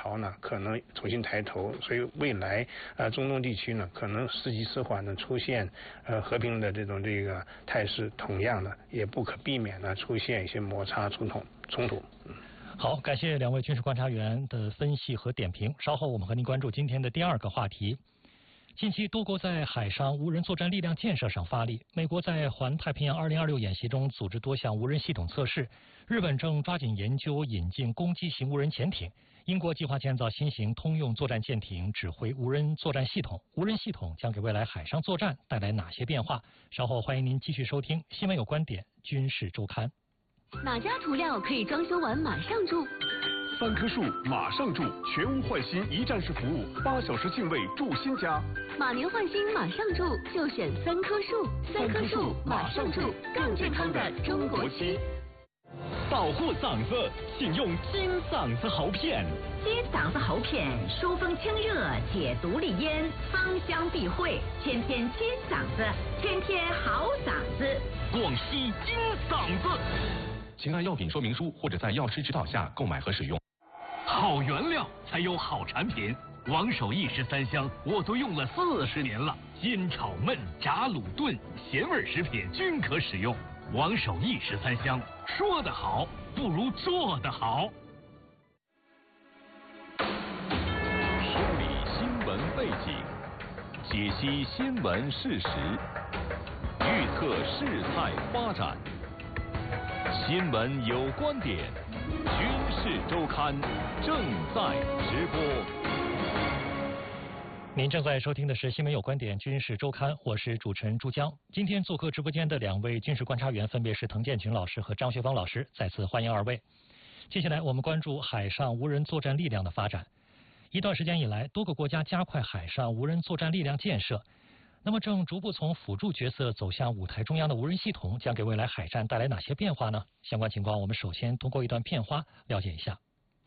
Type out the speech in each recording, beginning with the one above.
潮呢可能重新抬头，所以未来中东地区呢可能时极时缓的出现和平的这个态势，同样的也不可避免的出现一些摩擦冲突。 好，感谢两位军事观察员的分析和点评。稍后我们和您关注今天的第二个话题。近期多国在海上无人作战力量建设上发力，美国在环太平洋2026演习中组织多项无人系统测试，日本正抓紧研究引进攻击型无人潜艇，英国计划建造新型通用作战舰艇指挥无人作战系统。无人系统将给未来海上作战带来哪些变化？稍后欢迎您继续收听《新闻有观点·军事周刊》。 哪家涂料可以装修完马上住 ？3棵树马上住，全屋换新一站式服务，8小时净位住新家。 马年换新马上住，就选3棵树。3棵树马上住，更健康的中国区。 保护嗓子，请用金嗓子喉片。 金嗓子喉片疏风清热，解毒利咽，芳香避秽，天天金嗓子，天天好嗓子。 广西金嗓子。请按药品说明书或者在药师指导下购买和使用。好原料才有好产品，王守义13香我都用了40年了，煎炒焖炸卤炖咸味食品均可使用。王守义13香，说得好不如做得好。 梳理新闻背景，解析新闻事实，预测事态发展。新闻有观点，军事周刊正在直播。 您正在收听的是《新闻有观点·军事周刊》，我是主持人朱江。今天做客直播间的2位军事观察员分别是滕建群老师和张学芳老师，再次欢迎2位。接下来我们关注海上无人作战力量的发展。一段时间以来，多个国家加快海上无人作战力量建设。那么正逐步从辅助角色走向舞台中央的无人系统，将给未来海战带来哪些变化呢？相关情况我们首先通过一段片花了解一下。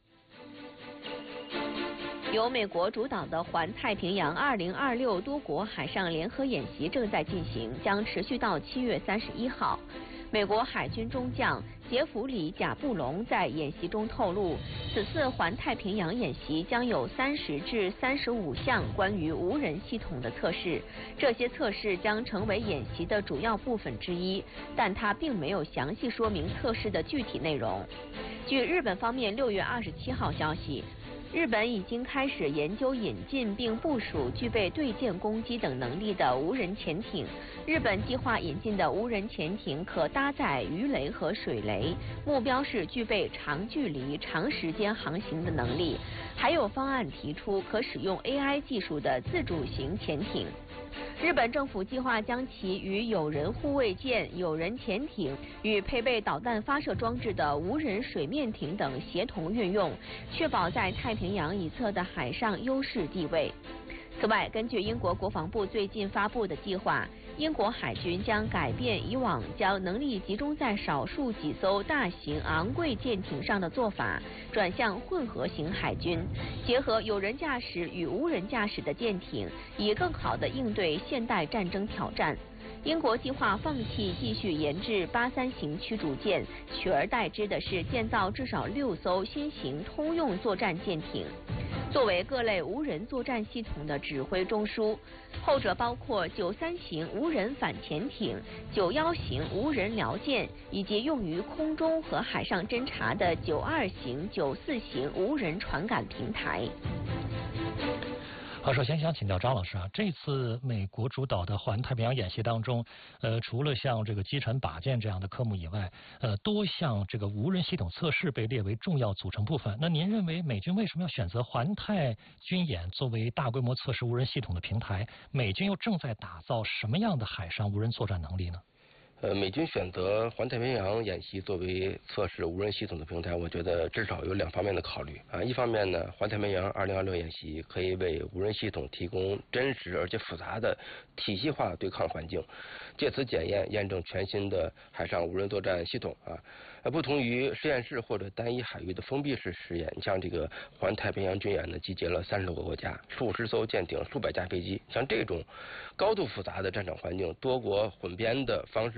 由美国主导的环太平洋2026多国海上联合演习正在进行，将持续到7月31号。美国海军中将杰弗里·贾布隆在演习中透露，此次环太平洋演习将有30至35项关于无人系统的测试，这些测试将成为演习的主要部分之一，但他并没有详细说明测试的具体内容。据日本方面6月27号消息，日本已经开始研究引进并部署具备对舰攻击等能力的无人潜艇。日本计划引进的无人潜艇可搭载鱼雷和水雷，目标是具备长距离、长时间航行的能力。还有方案提出可使用 AI 技术的自主型潜艇。日本政府计划将其与有人护卫舰、有人潜艇与配备导弹发射装置的无人水面艇等协同运用，确保在太平洋一侧的海上优势地位。此外，根据英国国防部最近发布的计划，英国海军将改变以往将能力集中在少数几艘大型昂贵舰艇上的做法，转向混合型海军，结合有人驾驶与无人驾驶的舰艇，以更好地应对现代战争挑战。英国计划放弃继续研制83型驱逐舰，取而代之的是建造至少6艘新型通用作战舰艇，作为各类无人作战系统的指挥中枢。后者包括93型无人反潜艇、91型无人僚舰，以及用于空中和海上侦察的92型、94型无人传感平台。 好，首先想请教张老师啊，这次美国主导的环太平洋演习当中，除了像这个击沉靶舰这样的科目以外，多项这个无人系统测试被列为重要组成部分。那您认为美军为什么要选择环太军演作为大规模测试无人系统的平台？美军又正在打造什么样的海上无人作战能力呢？ 美军选择环太平洋演习作为测试无人系统的平台，我觉得至少有2方面的考虑啊。一方面呢，环太平洋2026演习可以为无人系统提供真实而且复杂的体系化对抗环境，借此验证全新的海上无人作战系统啊。不同于实验室或者单一海域的封闭式实验，像这个环太平洋军演呢，集结了30多个国家、数十艘舰艇、数百架飞机，像这种高度复杂的战场环境，多国混编的方式呢，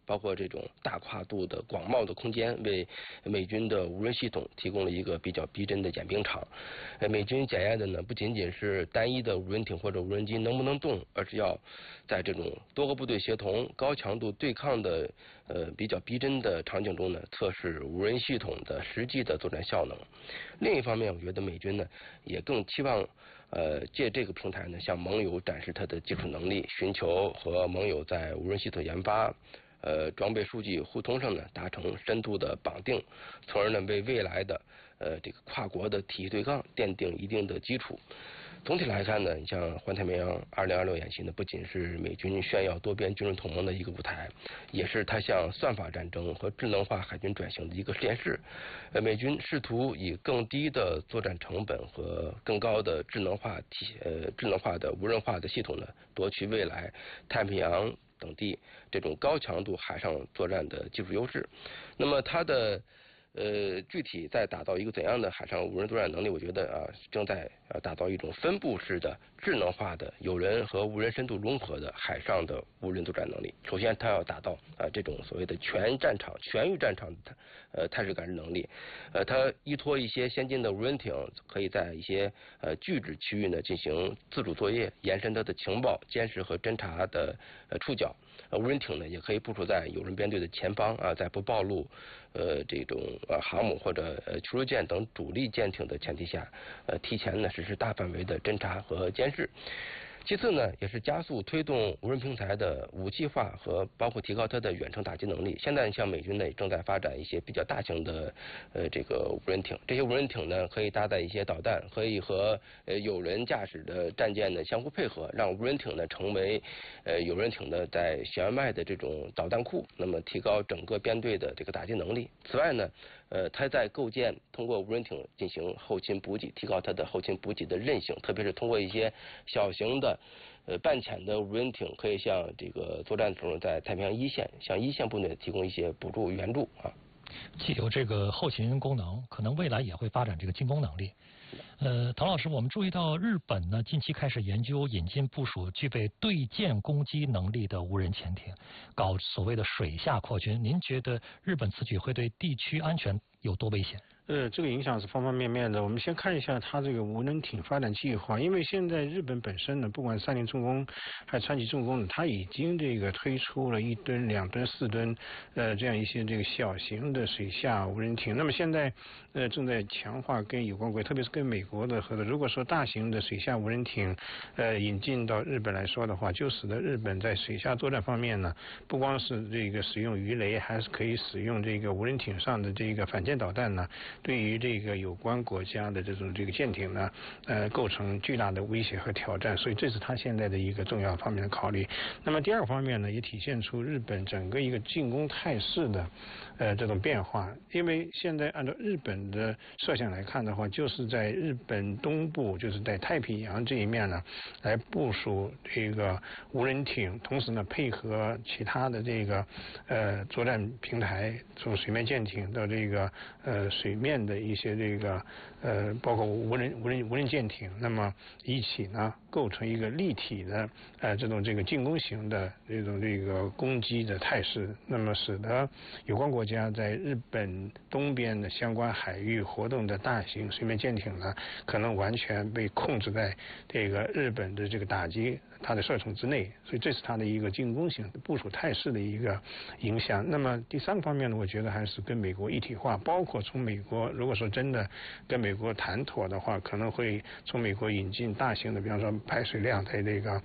包括这种大跨度的广袤的空间，为美军的无人系统提供了一个比较逼真的演兵场。美军检验的呢不仅仅是单一的无人艇或者无人机能不能动，而是要在这种多个部队协同、高强度对抗的比较逼真的场景中呢，测试无人系统的实际的作战效能。另一方面，我觉得美军呢也更期望借这个平台呢，向盟友展示它的技术能力，寻求和盟友在无人系统研发、装备数据互通上呢达成深度的绑定，从而呢为未来的这个跨国的体系对抗奠定一定的基础。总体来看呢，你像环太平洋2026演习呢，不仅是美军炫耀多边军事同盟的一个舞台，也是它向算法战争和智能化海军转型的一个实验室。美军试图以更低的作战成本和更高的智能化的无人化的系统呢，夺取未来太平洋等地这种高强度海上作战的技术优势。那么它的具体在打造一个怎样的海上无人作战能力，我觉得正在打造一种分布式的智能化的有人和无人深度融合的海上的无人作战能力。首先，它要达到这种所谓的全域战场的态势感知能力。它依托一些先进的无人艇，可以在一些拒止区域呢进行自主作业，延伸它的情报、监视和侦察的触角。无人艇呢也可以部署在有人编队的前方在不暴露这种航母或者驱逐舰等主力舰艇的前提下，提前呢实施大范围的侦察和监视。其次呢，也是加速推动无人平台的武器化和包括提高它的远程打击能力。现在像美军呢也正在发展一些比较大型的这个无人艇，这些无人艇呢可以搭载一些导弹，可以和有人驾驶的战舰呢相互配合，让无人艇呢成为有人艇的在舷外的这种导弹库，那么提高整个编队的这个打击能力。此外呢，它在构建通过无人艇进行后勤补给，提高它的后勤补给的韧性，特别是通过一些小型的半潜的无人艇，可以向这个作战的时候在太平洋一线向一线部队提供一些补助援助既有这个后勤功能，可能未来也会发展这个进攻能力。唐老师，我们注意到日本呢近期开始研究引进部署具备对舰攻击能力的无人潜艇，搞所谓的水下扩军。您觉得日本此举会对地区安全有多危险？ 这个影响是方方面面的。我们先看一下它这个无人艇发展计划，因为现在日本本身呢，不管三菱重工还是川崎重工呢，它已经这个推出了1吨、2吨、4吨这样一些这个小型的水下无人艇。那么现在正在强化跟有关国，特别是跟美国的合作。如果说大型的水下无人艇引进到日本来说的话，就使得日本在水下作战方面呢，不光是这个使用鱼雷，还是可以使用这个无人艇上的这个反舰导弹呢，对于这个有关国家的这个舰艇呢，构成巨大的威胁和挑战，所以这是他现在的一个重要方面的考虑。那么第二个方面呢，也体现出日本整个一个进攻态势的这种变化。因为现在按照日本的设想来看的话，就是在日本东部，就是在太平洋这一面呢，来部署这个无人艇，同时呢配合其他的这个作战平台，从水面舰艇到这个水面的一些这个包括无人舰艇，那么一起呢构成一个立体的这个进攻型的这个攻击的态势，那么使得有关国家在日本东边的相关海域活动的大型水面舰艇呢，可能完全被控制在这个日本的这个打击它的射程之内，所以这是它的一个进攻型部署态势的一个影响。那么第三个方面呢，我觉得还是跟美国一体化，包括从美国如果说真的跟美国谈妥的话，可能会从美国引进大型的，比方说排水量在这个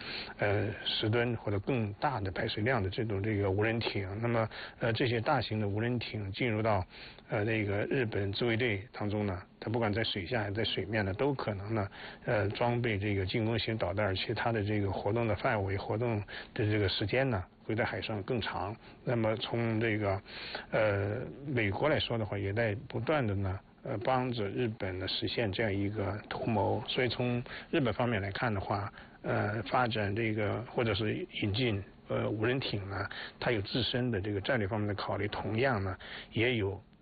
10吨或者更大的排水量的这个无人艇。那么这些大型的无人艇进入到这个日本自卫队当中呢，它不管在水下还是在水面呢，都可能呢装备这个进攻型导弹，而且它的这个活动的范围、活动的这个时间呢，会在海上更长。那么从这个美国来说的话，也在不断的呢帮着日本呢实现这样一个图谋。所以从日本方面来看的话，发展这个或者是引进无人艇呢，它有自身的这个战略方面的考虑，同样呢也有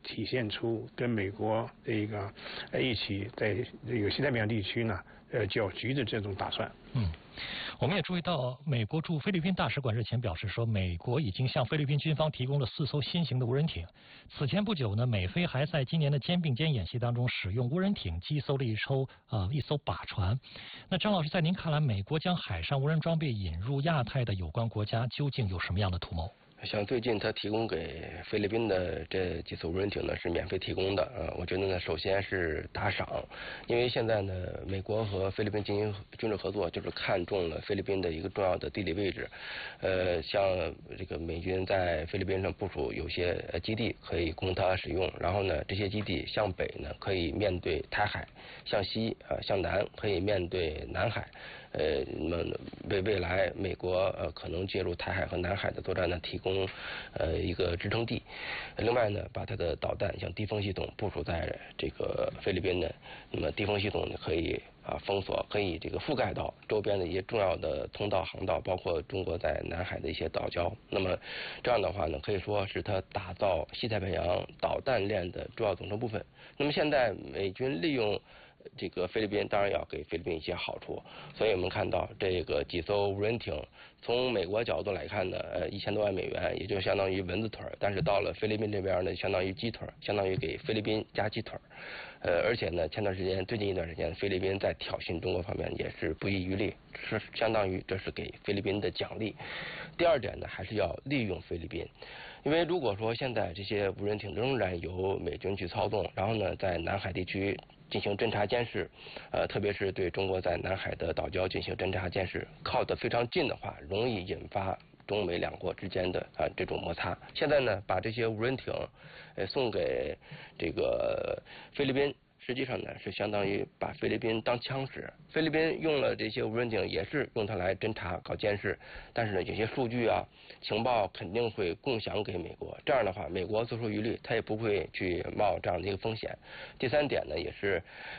体现出跟美国这个一起在这个西太平洋地区呢搅局的这种打算。 我们也注意到，美国驻菲律宾大使馆日前表示说，美国已经向菲律宾军方提供了4艘新型的无人艇。此前不久呢，美菲还在今年的肩并肩演习当中使用无人艇击搜了一艘靶船。那张老师，在您看来，美国将海上无人装备引入亚太的有关国家，究竟有什么样的图谋？ 像最近他提供给菲律宾的这几艘无人艇呢是免费提供的我觉得呢首先是打赏，因为现在呢美国和菲律宾进行军事合作，就是看中了菲律宾的一个重要的地理位置，像这个美军在菲律宾上部署有些基地可以供它使用，然后呢这些基地向北呢可以面对台海，向西向南可以面对南海。为未来美国可能介入台海和南海的作战呢提供一个支撑地。另外呢，把它的导弹像地锋系统部署在这个菲律宾呢，那么地锋系统呢可以封锁，可以这个覆盖到周边的一些重要的通道航道，包括中国在南海的一些岛礁。那么这样的话呢，可以说是它打造西太平洋导弹链的重要组成部分。那么现在美军利用这个菲律宾，当然要给菲律宾一些好处，所以我们看到这个几艘无人艇，从美国角度来看呢，1000多万美元，也就相当于蚊子腿，但是到了菲律宾这边呢，相当于鸡腿，相当于给菲律宾加鸡腿。而且呢，最近一段时间，菲律宾在挑衅中国方面也是不遗余力，是相当于这是给菲律宾的奖励。第二点呢，还是要利用菲律宾。因为如果说现在这些无人艇仍然由美军去操纵，然后呢在南海地区进行侦察监视，特别是对中国在南海的岛礁进行侦察监视，靠得非常近的话，容易引发中美两国之间的这种摩擦。现在呢，把这些无人艇送给这个菲律宾，实际上呢是相当于把菲律宾当枪使。菲律宾用了这些无人艇，也是用它来侦察、搞监视，但是呢，有些数据情报肯定会共享给美国。这样的话，美国做出余力，他也不会去冒这样的一个风险。第三点呢，也是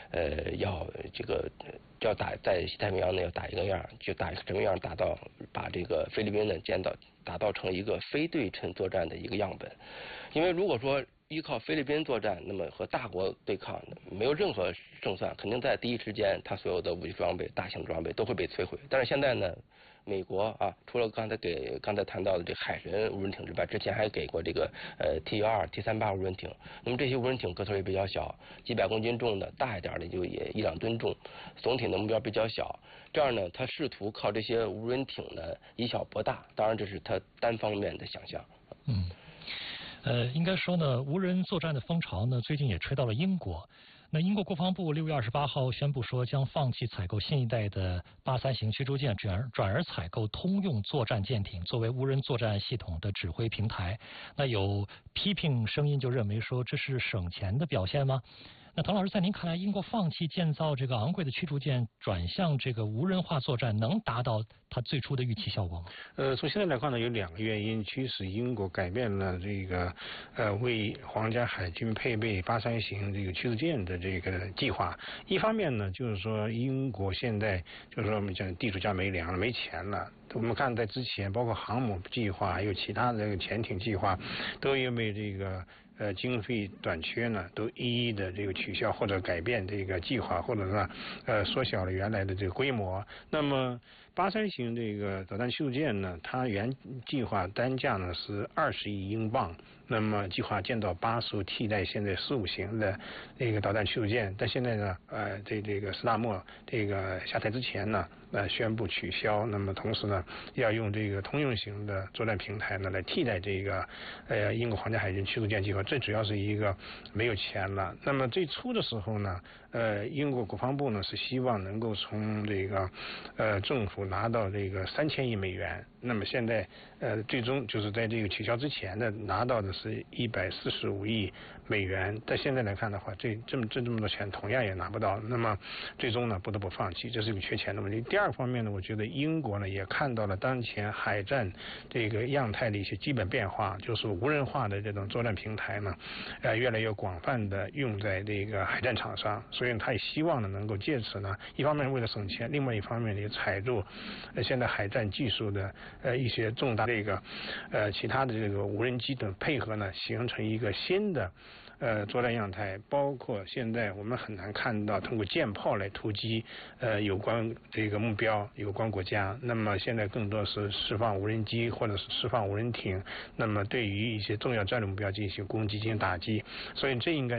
要打在西太平洋呢要打一个样，就打什么样，把这个菲律宾呢打造成一个非对称作战的一个样本。因为如果说依靠菲律宾作战，那么和大国对抗没有任何胜算，肯定在第一时间，它所有的武器装备、大型装备都会被摧毁。但是现在呢，美国除了刚才谈到的这个海神无人艇之外，之前还给过这个T-12、T-38无人艇。那么这些无人艇个头也比较小，几百公斤重的，大一点的就也1-2吨重，总体的目标比较小。这样呢，他试图靠这些无人艇呢以小博大，当然这是他单方面的想象。 应该说呢，无人作战的风潮呢，最近也吹到了英国。那英国国防部6月28号宣布说，将放弃采购新一代的83型驱逐舰，转而采购通用作战舰艇作为无人作战系统的指挥平台。那有批评声音就认为说，这是省钱的表现吗？那滕老师，在您看来，英国放弃建造这个昂贵的驱逐舰，转向这个无人化作战，能达到它最初的预期效果吗？ 从现在来看呢，有2个原因驱使英国改变了这个为皇家海军配备83型这个驱逐舰的这个计划。一方面呢，就是说英国现在就是说我们讲地主家没粮了，没钱了。我们看在之前，包括航母计划，还有其他的这个潜艇计划，都因为这个经费短缺呢，都一一的这个取消或者改变这个计划，或者是缩小了原来的这个规模。那么83型这个导弹驱逐舰呢，它原计划单价呢是20亿英镑，那么计划建造8艘替代现在15型的这个导弹驱逐舰，但现在呢，这个斯大默这个下台之前呢，宣布取消，那么同时呢，要用这个通用型的作战平台呢来替代这个英国皇家海军驱逐舰计划，这主要是一个没有钱了。那么最初的时候呢，英国国防部呢是希望能够从这个政府拿到这个3000亿美元，那么现在最终就是在这个取消之前呢拿到的是145亿美元，但现在来看的话，这么多钱同样也拿不到，那么最终呢不得不放弃，这是一个缺钱的问题。第二方面呢，我觉得英国呢也看到了当前海战这个样态的一些基本变化，就是无人化的这种作战平台呢，越来越广泛的用在这个海战场上，所以他也希望呢能够借此呢，一方面为了省钱，另外一方面也踩住现在海战技术的一些重大这个其他的这个无人机等配合呢，形成一个新的作战样态，包括现在我们很难看到通过舰炮来突击有关这个目标、有关国家。那么现在更多是释放无人机或者是释放无人艇，那么对于一些重要战略目标进行攻击、进行打击。所以这应该